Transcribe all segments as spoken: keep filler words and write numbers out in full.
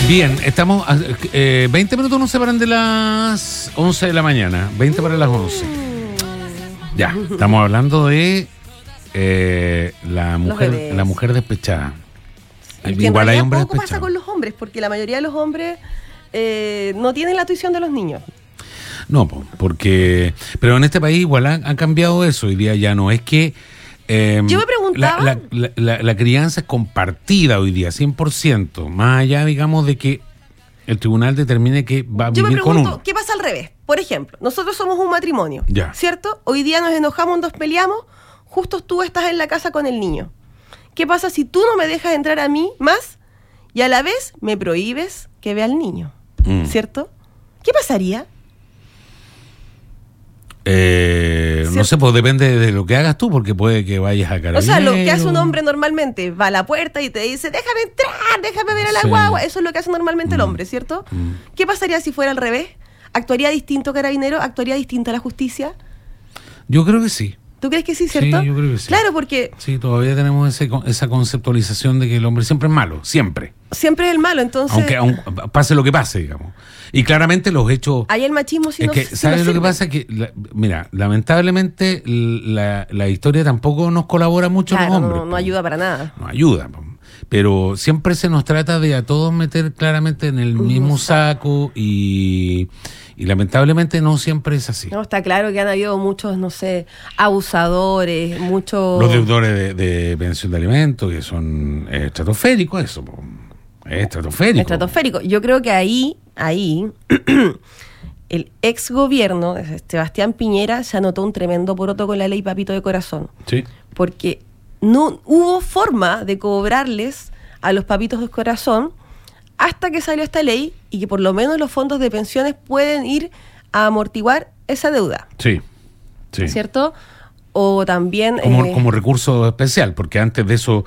Bien, estamos. Eh, veinte minutos nos separan de las once de la mañana. veinte para las once. Ya, estamos hablando de eh, la mujer la mujer despechada. Es que igual hay hombres despechados. Poco pasa con los hombres, porque la mayoría de los hombres eh, no tienen la tuición de los niños. No, porque. Pero en este país igual ha, ha cambiado eso. Hoy día ya no es que. Eh, Yo me preguntaba... La, la, la, la crianza es compartida hoy día, cien por ciento. Más allá, digamos, de que el tribunal determine que va a Yo vivir me con pregunto, uno. ¿qué pasa al revés? Por ejemplo, nosotros somos un matrimonio, ya. ¿cierto? Hoy día nos enojamos, nos peleamos, justo tú estás en la casa con el niño. ¿Qué pasa si tú no me dejas entrar a mí más y a la vez me prohíbes que vea al niño? Mm. ¿Cierto? ¿Qué pasaría? Eh, no sé, pues depende de lo que hagas tú, porque puede que vayas a Carabineros. O sea, lo que hace un hombre normalmente, va a la puerta y te dice, déjame entrar, déjame ver a la sí. guagua. Eso es lo que hace normalmente mm. el hombre, ¿cierto? Mm. ¿Qué pasaría si fuera al revés? ¿Actuaría distinto Carabinero? ¿Actuaría distinto la justicia? Yo creo que sí. ¿Tú crees que sí, cierto? Sí, yo creo que sí. Claro, porque... Sí, todavía tenemos ese, esa conceptualización de que el hombre siempre es malo, siempre. Siempre es el malo, entonces... Aunque, aunque pase lo que pase, digamos. Y claramente los hechos... Ahí el machismo sí es nos que, sí ¿sabes nos lo sirve? que pasa? Que, la, mira, lamentablemente la, la historia tampoco nos colabora mucho claro, a los hombres. No, no ayuda para nada. No ayuda, pero siempre se nos trata de a todos meter claramente en el mismo saco y... Y lamentablemente no siempre es así. No, está claro que han habido muchos, no sé, abusadores, muchos... Los deudores de, de pensión de alimentos, que son eh, estratosféricos, eso, es estratosférico. Estratosférico. Yo creo que ahí, ahí, el ex gobierno de Sebastián Piñera se anotó un tremendo poroto con la ley Papito de Corazón. Sí. Porque no hubo forma de cobrarles a los papitos de corazón hasta que salió esta ley y que por lo menos los fondos de pensiones pueden ir a amortiguar esa deuda. Sí, sí. ¿Cierto? O también... Como, eh, como recurso especial, porque antes de eso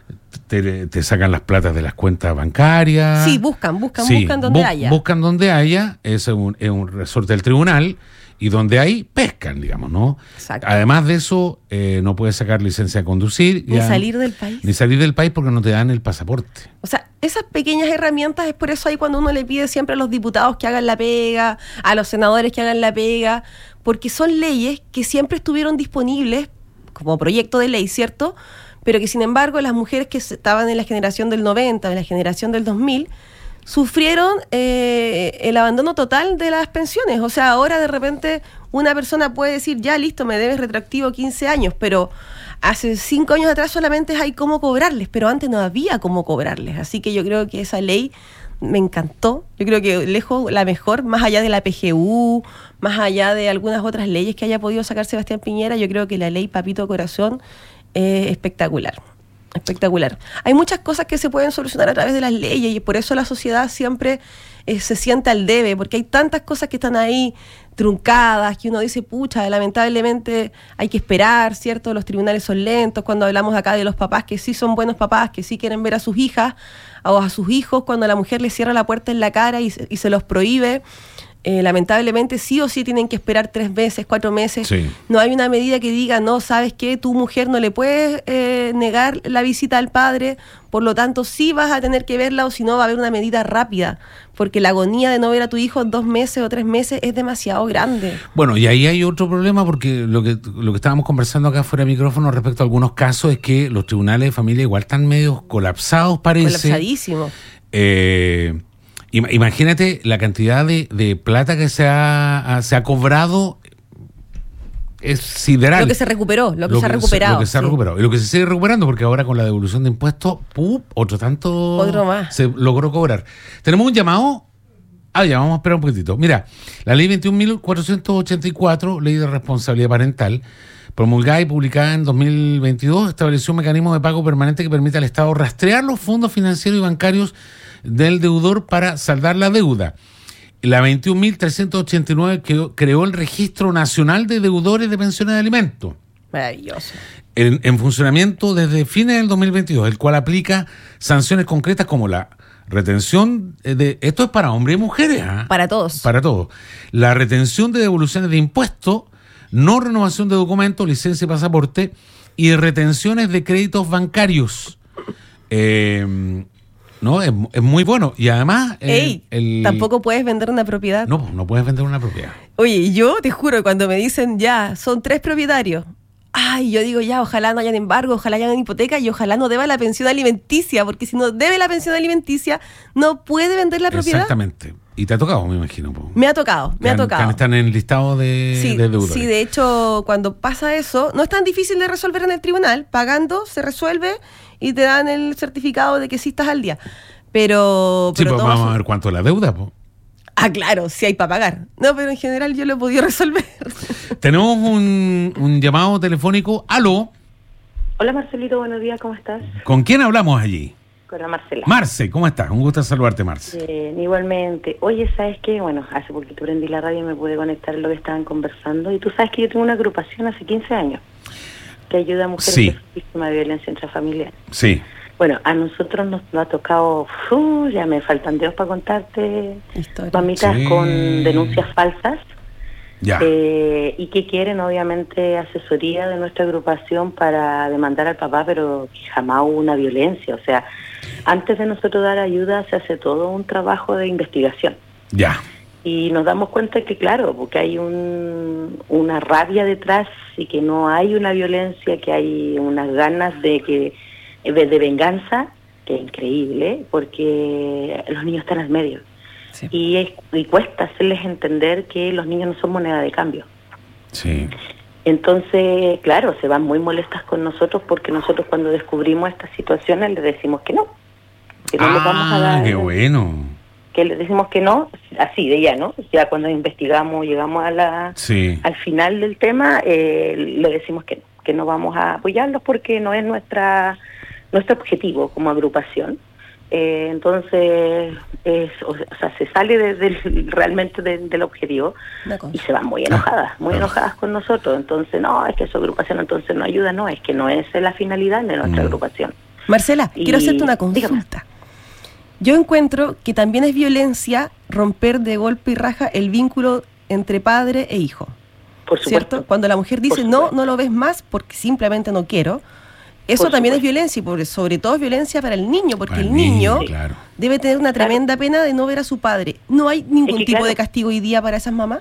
te, te sacan las platas de las cuentas bancarias. Sí, buscan, buscan, sí, buscan donde bu- haya. Buscan donde haya, es un, es un resorte del tribunal, y donde hay, pescan, digamos, ¿no? Exacto. Además de eso, eh, no puedes sacar licencia de conducir. Ni ya, salir del país. Ni salir del país porque no te dan el pasaporte. O sea, esas pequeñas herramientas, es por eso ahí cuando uno le pide siempre a los diputados que hagan la pega, a los senadores que hagan la pega, porque son leyes que siempre estuvieron disponibles como proyecto de ley, ¿cierto? Pero que sin embargo las mujeres que estaban en la generación del noventa, en la generación del dos mil, sufrieron eh, el abandono total de las pensiones. O sea, ahora de repente una persona puede decir, ya listo, me debes retroactivo quince años, pero hace cinco años atrás solamente hay cómo cobrarles, pero antes no había cómo cobrarles. Así que yo creo que esa ley me encantó. Yo creo que lejos la mejor, más allá de la P G U, más allá de algunas otras leyes que haya podido sacar Sebastián Piñera, yo creo que la ley Papito Corazón es espectacular. Espectacular. Hay muchas cosas que se pueden solucionar a través de las leyes y por eso la sociedad siempre eh, se siente al debe, porque hay tantas cosas que están ahí truncadas, que uno dice, pucha, lamentablemente hay que esperar, ¿cierto? Los tribunales son lentos. Cuando hablamos acá de los papás que sí son buenos papás, que sí quieren ver a sus hijas o a sus hijos, cuando la mujer les cierra la puerta en la cara y se, y se los prohíbe, Eh, lamentablemente sí o sí tienen que esperar tres meses, cuatro meses. Sí. No hay una medida que diga, no, ¿sabes qué? Tu mujer no le puedes eh, negar la visita al padre, por lo tanto sí vas a tener que verla o si no va a haber una medida rápida, porque la agonía de no ver a tu hijo en dos meses o tres meses es demasiado grande. Bueno, y ahí hay otro problema porque lo que lo que estábamos conversando acá fuera de micrófono respecto a algunos casos es que los tribunales de familia igual están medio colapsados, parece. Colapsadísimo. Eh... Imagínate la cantidad de, de plata que se ha, se ha cobrado, es sideral. Lo que se recuperó, lo que lo se ha que recuperado. Se, lo que se ha sí. recuperado. Y lo que se sigue recuperando, porque ahora con la devolución de impuestos, ¡pup! Otro tanto Otro más. se logró cobrar. Tenemos un llamado. Ah, ya, vamos a esperar un poquitito. Mira, la ley veintiún mil cuatrocientos ochenta y cuatro, ley de responsabilidad parental, promulgada y publicada en dos mil veintidós, estableció un mecanismo de pago permanente que permite al Estado rastrear los fondos financieros y bancarios del deudor para saldar la deuda. La veintiún mil trescientos ochenta y nueve creó, creó el Registro Nacional de Deudores de Pensiones de Alimentos. Maravilloso. En, en funcionamiento desde fines del dos mil veintidós, el cual aplica sanciones concretas como la retención de... Esto es para hombres y mujeres. ¿eh? Para todos. Para todos. La retención de devoluciones de impuestos, no renovación de documentos, licencia y pasaporte, y retenciones de créditos bancarios. Eh... No, es, es muy bueno. Y además... el- Ey, el- tampoco puedes vender una propiedad. No, no puedes vender una propiedad. Oye, yo te juro, cuando me dicen ya, son tres propietarios. Ay, yo digo ya, ojalá no hayan embargo, ojalá hayan hipoteca y ojalá no deba la pensión alimenticia, porque si no debe la pensión alimenticia, no puede vender la propiedad. Exactamente. Y te ha tocado, me imagino. po. Me ha tocado, me Que ha han- que tocado. han- están en el listado de, Sí, de deudores. sí, de hecho, cuando pasa eso, no es tan difícil de resolver en el tribunal. Pagando, se resuelve y te dan el certificado de que sí estás al día. Pero... Sí, pero pues todo vamos eso- a ver cuánto es la deuda. po. Ah, claro, sí hay para pagar. No, pero en general yo lo he podido resolver. Tenemos un, un llamado telefónico. Aló, Hola Marcelito, buenos días, ¿cómo estás? ¿con quién hablamos allí? Con la Marcela. Marce, ¿cómo estás? Un gusto saludarte, Marce. Bien, igualmente. Oye, ¿sabes qué? Bueno, hace poquito prendí la radio y me pude conectar en lo que estaban conversando. Y tú sabes que yo tengo una agrupación hace quince años que ayuda a mujeres Sí. que son víctimas de violencia intrafamiliar. Sí. Bueno, a nosotros nos, nos ha tocado, uf, ya me faltan dedos para contarte, Historia. mamitas Sí. con denuncias falsas. Ya. Eh, y que quieren obviamente asesoría de nuestra agrupación para demandar al papá, pero jamás hubo una violencia. O sea, antes de nosotros dar ayuda se hace todo un trabajo de investigación. Ya. Y nos damos cuenta que, claro, porque hay un, una rabia detrás y que no hay una violencia, que hay unas ganas de que de, de venganza, que es increíble, porque los niños están al medio. Sí. Y, es- y cuesta hacerles entender que los niños no son moneda de cambio. Sí. Entonces, claro, se van muy molestas con nosotros porque nosotros cuando descubrimos estas situaciones les decimos que no, que no les vamos a Ah, dar, qué bueno. que les decimos que no, así de ya, ¿no? Ya cuando investigamos, llegamos a la Sí. al final del tema, eh, le decimos que no, que no vamos a apoyarlos porque no es nuestra nuestro objetivo como agrupación. Eh, entonces, es, o sea, se sale de- del- realmente de- del objetivo Una cosa. y se van muy enojadas, muy claro. enojadas con nosotros. Entonces, no, es que su agrupación entonces no ayuda, no, es que no es la finalidad de nuestra Mm. agrupación. Marcela, Y- quiero hacerte una dígame. consulta. Yo encuentro que también es violencia romper de golpe y raja el vínculo entre padre e hijo. Por supuesto. ¿Cierto? Cuando la mujer dice Por no, supuesto. no lo ves más porque simplemente no quiero. Eso Por también es supuesto. violencia y por, sobre todo es violencia para el niño, porque Para el niño claro. debe tener una Claro. tremenda pena de no ver a su padre. ¿No hay ningún Es que, tipo claro. de castigo hoy día para esas mamás?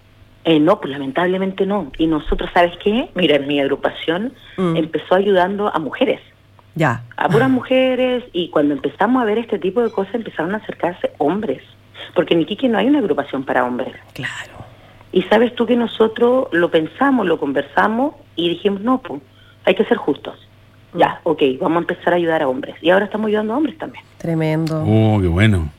Eh, no, pues lamentablemente no. Y nosotros, ¿sabes qué? Mira, en mi agrupación Mm. empezó ayudando a mujeres. Ya. a puras mujeres, y cuando empezamos a ver este tipo de cosas empezaron a acercarse hombres, porque en Iquique no hay una agrupación para hombres. Claro. Y sabes tú que nosotros lo pensamos, lo conversamos y dijimos, no, pues, hay que ser justos. Ya, ok, vamos a empezar a ayudar a hombres. Y ahora estamos ayudando a hombres también. Tremendo. Oh, qué bueno.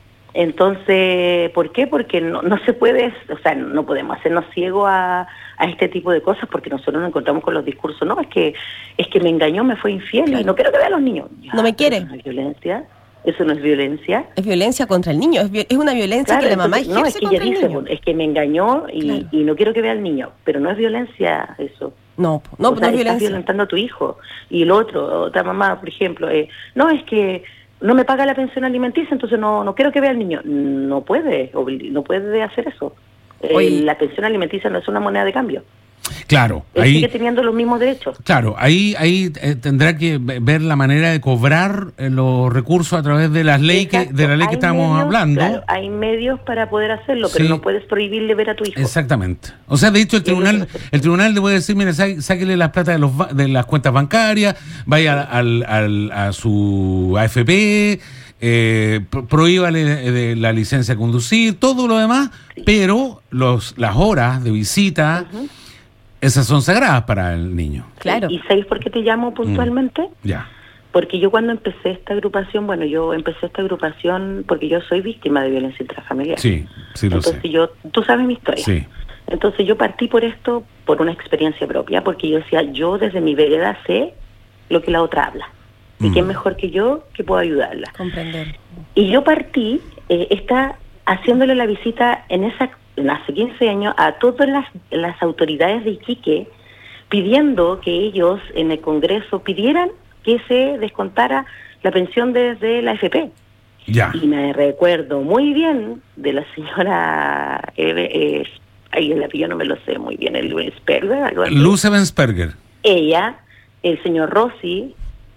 Entonces, ¿por qué? Porque no, no se puede, o sea, no podemos hacernos ciegos a, a este tipo de cosas porque nosotros nos encontramos con los discursos, no, es que es que me engañó, me fue infiel Claro. y no quiero que vea a los niños. Ya, No me pero quiere. Eso no es violencia, eso no es violencia. Es violencia contra el niño, es, vi- es una violencia Claro, que la mamá entonces, ejerce no, es que contra ella el dice, niño. bueno, es que me engañó y, Claro. y no quiero que vea al niño, pero no es violencia eso. No, po, no, O no sea, es estás violencia. violentando a tu hijo. Y el otro, otra mamá, por ejemplo, eh, no, es que no me paga la pensión alimenticia, entonces no no quiero que vea al niño. No puede, obli- no puede hacer eso. Eh, Oye. la pensión alimenticia no es una moneda de cambio. Claro, Él ahí, sigue teniendo los mismos derechos. claro, ahí, ahí eh, tendrá que ve- ver la manera de cobrar eh, los recursos a través de las leyes que, Exacto. de la ley que Hay estamos medios, hablando. Claro, hay medios para poder hacerlo, pero Sí. no puedes prohibirle ver a tu hijo. Exactamente. O sea, de hecho, el Y es lo tribunal, que nosotros- el tribunal le puede decir, mire, sá- sáquele las plata de, los, ba- de las cuentas bancarias, vaya al, al- a su A F P, eh, pro- prohíbale de, de la licencia de conducir, todo lo demás, Sí. pero los las horas de visita, Ujú. esas son sagradas para el niño. Claro. ¿Y sabéis por qué te llamo puntualmente? Ya. Porque yo cuando empecé esta agrupación, bueno, yo empecé esta agrupación porque yo soy víctima de violencia intrafamiliar. Sí, sí lo Entonces sé. yo, tú sabes mi historia. Sí. Entonces yo partí por esto por una experiencia propia, porque yo decía, yo desde mi vereda sé lo que la otra habla. Y Mm. quién mejor que yo que puedo ayudarla. Comprender. Y yo partí eh, esta, haciéndole la visita en esa en hace quince años a todas las, las autoridades de Iquique, pidiendo que ellos en el Congreso pidieran que se descontara la pensión desde la A F P. Ya. Y me recuerdo muy bien de la señora, Eve, eh, ahí el apellido no me lo sé muy bien, el Luis Perger, algo así. Luz Evensperger. Ella, el señor Rossi,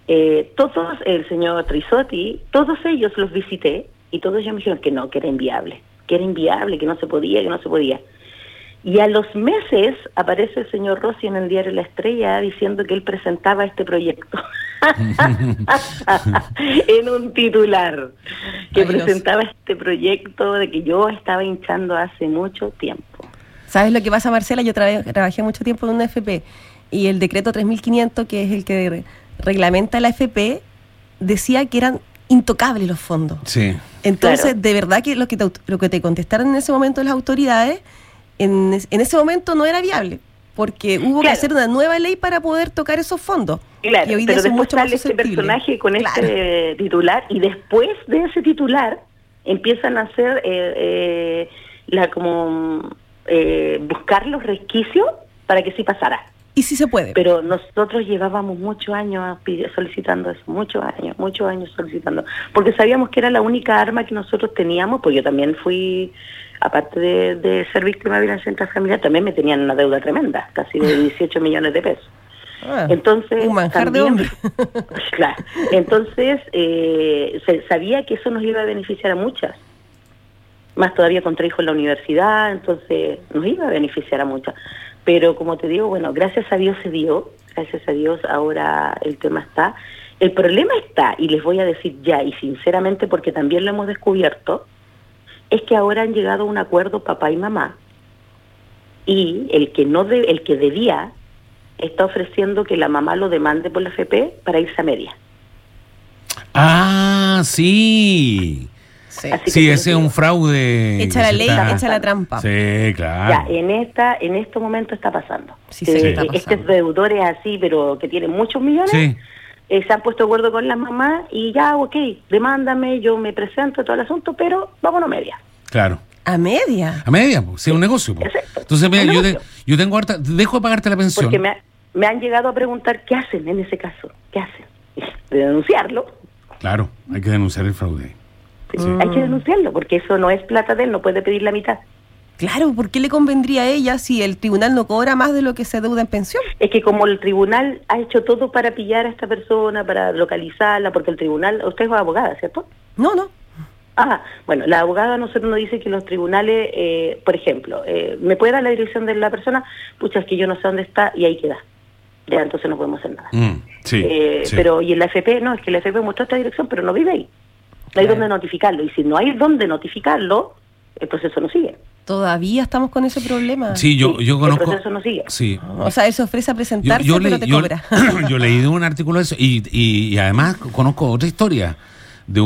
eh, todos, el señor Trisotti, todos ellos los visité y todos ellos me dijeron que no, que era inviable, que era inviable, que no se podía, que no se podía. Y a los meses aparece el señor Rossi en el diario La Estrella diciendo que él presentaba este proyecto en un titular, que Ay, presentaba Dios. este proyecto de que yo estaba hinchando hace mucho tiempo. ¿Sabes lo que pasa, Marcela? Yo tra- trabajé mucho tiempo en una F P y el decreto tres mil quinientos, que es el que re- reglamenta la F P, decía que eran intocables los fondos. Sí. Entonces, claro. de verdad que lo que te, lo que te contestaron en ese momento las autoridades, en, en ese momento no era viable, porque hubo claro. que hacer una nueva ley para poder tocar esos fondos. Claro, y hoy pero día son después mucho más sale este personaje con claro. este titular, y después de ese titular empiezan a hacer eh, eh, la como eh, buscar los resquicios para que sí pasara. Y sí se puede. Pero nosotros llevábamos muchos años solicitando eso, muchos años, muchos años solicitando, porque sabíamos que era la única arma que nosotros teníamos, porque yo también fui, aparte de, de ser víctima de violencia intrafamiliar, también me tenían una deuda tremenda, casi de dieciocho millones de pesos. Ah, entonces, un manjar también, de hombre. Claro, entonces eh, se sabía que eso nos iba a beneficiar a muchas, más todavía con tres hijos en la universidad, entonces nos iba a beneficiar a muchas. Pero como te digo, bueno, gracias a Dios se dio, gracias a Dios ahora el tema está. El problema está, y les voy a decir ya, y sinceramente porque también lo hemos descubierto, es que ahora han llegado a un acuerdo papá y mamá, y el que no de, el que debía está ofreciendo que la mamá lo demande por la F P para irse a media. Ah, sí. Sí, sí ese es un fraude. Echa la ley, está... echa la trampa. Sí, claro. Ya, en esta, en este momento está pasando. Sí, sí, eh, está pasando. Estos deudores así, pero que tienen muchos millones, sí. eh, se han puesto de acuerdo con las mamás y ya, ok, demándame, yo me presento todo el asunto, pero vámonos a media. Claro. ¿A media? A media, pues, sí, es un negocio. Pues. Entonces, mira, yo, te, yo tengo harta, dejo de pagarte la pensión. Porque me, ha, me han llegado a preguntar, ¿qué hacen en ese caso? ¿Qué hacen? De denunciarlo. Claro, hay que denunciar el fraude. Sí. Mm. Hay que denunciarlo, porque eso no es plata de él, no puede pedir la mitad. Claro, ¿por qué le convendría a ella si el tribunal no cobra más de lo que se deuda en pensión? Es que como el tribunal ha hecho todo para pillar a esta persona, para localizarla, porque el tribunal, usted es abogada, ¿cierto? No, no. Ah, bueno, la abogada a nosotros nos dice que los tribunales, eh, por ejemplo, eh, ¿me puede dar la dirección de la persona? Pucha, es que yo no sé dónde está y ahí queda. Ya, entonces no podemos hacer nada. Mm, sí, eh, sí. Pero, y en la F P, no, es que la F P mostró esta dirección, pero no vive ahí. No hay dónde notificarlo, y si no hay dónde notificarlo, el proceso no sigue. Todavía estamos con ese problema. Sí, yo, yo conozco. El proceso no sigue. Sí. O sea, él se ofrece a presentarse, yo, yo pero le, te yo, cobra. Yo leí de un artículo de eso y, y, y además conozco otra historia de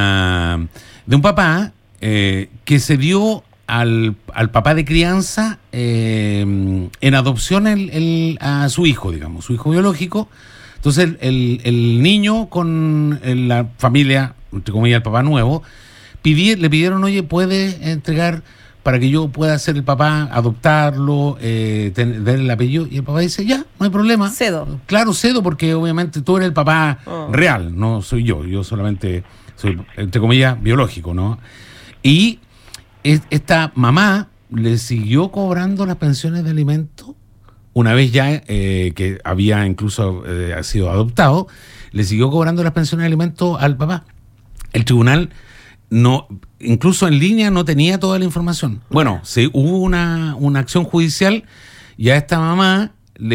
una de un papá eh, que se dio al, al papá de crianza eh, en adopción el, el, a su hijo, digamos, su hijo biológico. Entonces el, el, el niño con el, la familia, entre comillas, el papá nuevo, pidi, le pidieron, oye, ¿puede entregar para que yo pueda ser el papá, adoptarlo, eh, tener el apellido? Y el papá dice, ya, no hay problema. Cedo. Claro, cedo, porque obviamente tú eres el papá oh. real, no soy yo, yo solamente soy, entre comillas, biológico, ¿no? Y es, esta mamá le siguió cobrando las pensiones de alimentos, una vez ya eh, que había incluso eh, sido adoptado, le siguió cobrando las pensiones de alimentos al papá. El tribunal no, incluso en línea no tenía toda la información. Bueno, se, hubo una, una acción judicial y a esta mamá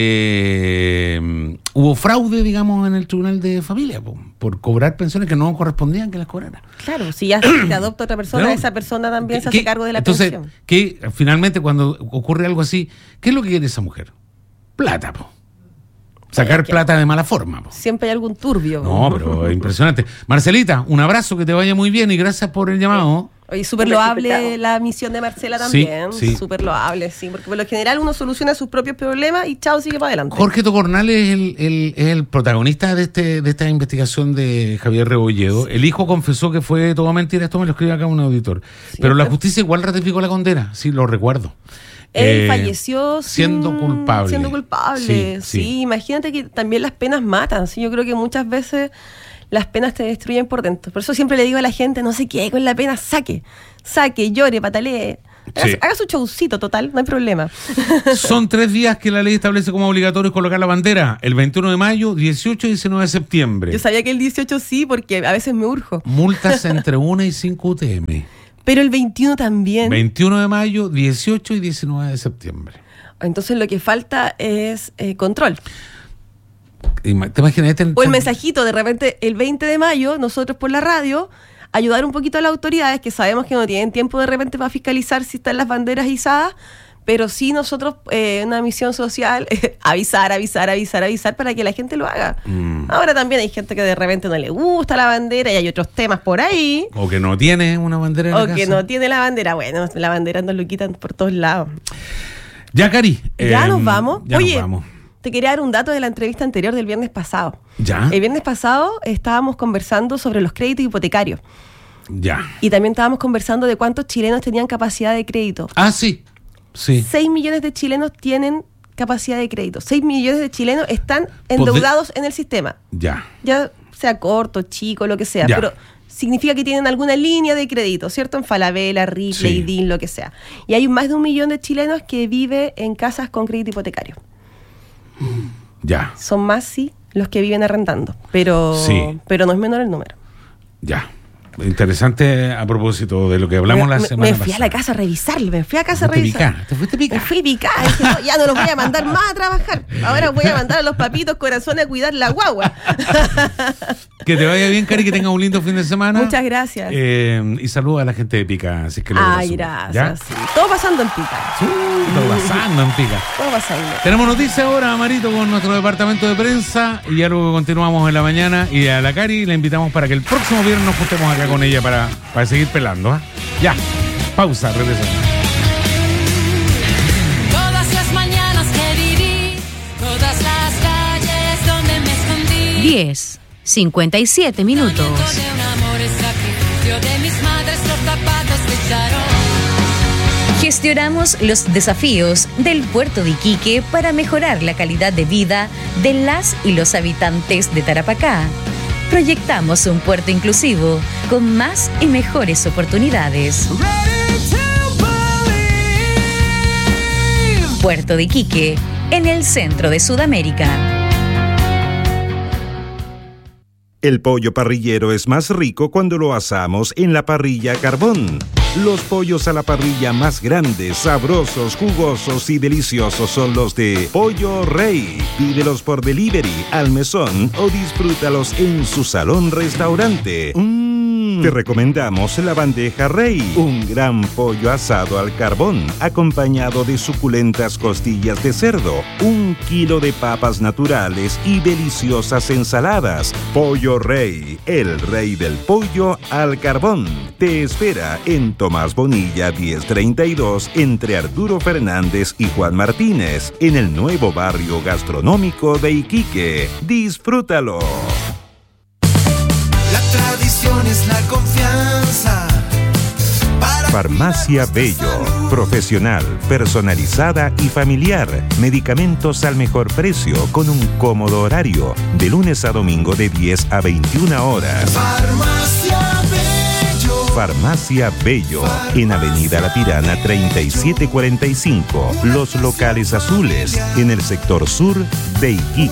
le um, hubo fraude, digamos, en el tribunal de familia por, por cobrar pensiones que no correspondían que las cobrara. Claro, si ya te adopta otra persona, ¿no? Esa persona también se hace cargo de la entonces, pensión. Entonces, que finalmente cuando ocurre algo así, ¿qué es lo que quiere esa mujer? Plata, po. Sacar plata de mala forma. Po. Siempre hay algún turbio. No, pero es impresionante. Marcelita, un abrazo, que te vaya muy bien y gracias por el llamado. Oye, súper loable la misión de Marcela también. Sí, sí. Súper loable, sí. Porque por lo general uno soluciona sus propios problemas y chao, sigue para adelante. Jorge Tocornal es el, el, es el protagonista de este de esta investigación de Javier Rebolledo. Sí. El hijo confesó que fue todo mentira, esto me lo escribe acá un auditor. Sí, pero la justicia igual ratificó la condena, sí, lo recuerdo. Él eh, falleció siendo sin, culpable. Siendo culpable, sí, sí. sí. Imagínate que también las penas matan. Sí, yo creo que muchas veces las penas te destruyen por dentro. Por eso siempre le digo a la gente, no se quede con la pena, saque, saque, llore, patalee, Sí. Haga, haga su showcito, total, no hay problema. Son tres días que la ley establece como obligatorio colocar la bandera. El veintiuno de mayo, dieciocho y diecinueve de septiembre. Yo sabía que el dieciocho sí, porque a veces me urjo. Multas entre una y cinco U T M. Pero el veintiuno también. veintiuno de mayo, dieciocho y diecinueve de septiembre. Entonces lo que falta es eh, control. ¿Te imaginas? Este O el mensajito, de repente, el veinte de mayo, nosotros por la radio, ayudar un poquito a las autoridades, que sabemos que no tienen tiempo de repente para fiscalizar si están las banderas izadas, pero sí nosotros, eh, una misión social, eh, avisar, avisar, avisar, avisar para que la gente lo haga. Mm. Ahora también hay gente que de repente no le gusta la bandera y hay otros temas por ahí. O que no tiene una bandera en O la que casa. no tiene la bandera. Bueno, la bandera nos lo quitan por todos lados. Ya, Cari. Ya eh, nos vamos. Ya Oye, nos vamos. Te quería dar un dato de la entrevista anterior del viernes pasado. ¿Ya? El viernes pasado estábamos conversando sobre los créditos hipotecarios. Ya. Y también estábamos conversando de cuántos chilenos tenían capacidad de crédito. Ah, sí. Sí. seis millones de chilenos tienen capacidad de crédito. seis millones de chilenos están endeudados en el sistema. Ya. Ya sea corto, chico, lo que sea. Ya. Pero significa que tienen alguna línea de crédito, ¿cierto? En Falabella, Ripley, Sí. D I N, lo que sea. Y hay más de un millón de chilenos que viven en casas con crédito hipotecario. Ya. Son más, sí, los que viven arrendando. Pero, Sí. pero no es menor el número. Ya. Interesante a propósito de lo que hablamos me, la me- semana me fui pasada. a la casa a revisarle, me fui a casa a Te fuiste revisar. picar, te fuiste Me picar. fui picada, dije, no, ya no los voy a mandar más a trabajar. Ahora voy a mandar a los papitos corazones a cuidar la guagua. Que te vaya bien, Cari, que tengas un lindo fin de semana. Muchas gracias. Eh, y saluda a la gente de Pica, así que lo Ay, resumo. gracias. ¿Ya? Sí. Todo pasando en pica. Sí, todo pasando en Pica. Todo pasando. Tenemos noticias ahora, Marito, con nuestro departamento de prensa y ya luego continuamos en la mañana y a la Cari la invitamos para que el próximo viernes nos juntemos acá con ella para, para seguir pelando. ¿eh? Ya, pausa, regresamos. Todas las mañanas que viví, todas las calles donde me escondí. diez, cincuenta y siete minutos. De un amor es sacrificio de mis madres, los zapatos que echaron. Gestionamos los desafíos del puerto de Iquique para mejorar la calidad de vida de las y los habitantes de Tarapacá. Proyectamos un puerto inclusivo con más y mejores oportunidades. Puerto de Iquique, en el centro de Sudamérica. El pollo parrillero es más rico cuando lo asamos en la parrilla a carbón. Los pollos a la parrilla más grandes, sabrosos, jugosos y deliciosos son los de Pollo Rey. Pídelos por delivery, al mesón o disfrútalos en su salón restaurante. Mm, te recomendamos la bandeja Rey, un gran pollo asado al carbón, acompañado de suculentas costillas de cerdo, un kilo de papas naturales y deliciosas ensaladas. Pollo Rey, el rey del pollo al carbón. Te espera en Tomás Bonilla diez treinta y dos entre Arturo Fernández y Juan Martínez, en el nuevo barrio gastronómico de Iquique. ¡Disfrútalo! La tradición es la confianza. Para Farmacia Bello, profesional, personalizada y familiar. Medicamentos al mejor precio con un cómodo horario, de lunes a domingo de diez a veintiuna horas. Farmacia Bello. Farmacia Bello, en Avenida La Pirana treinta y siete cuarenta y cinco, Los Locales Azules, en el sector sur de Iquique.